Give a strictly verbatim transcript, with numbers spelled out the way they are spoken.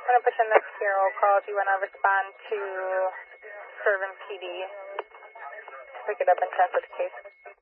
I'm going to push in this hero call. Do you want to respond to Servin P D? Pick it up and transfer the case.